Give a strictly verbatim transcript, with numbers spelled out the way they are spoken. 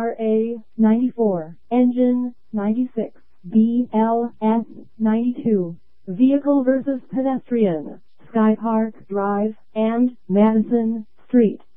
R A ninety-four, engine ninety-six, B L S ninety-two. Vehicle versus pedestrian, Sky Park Drive and Madison Street.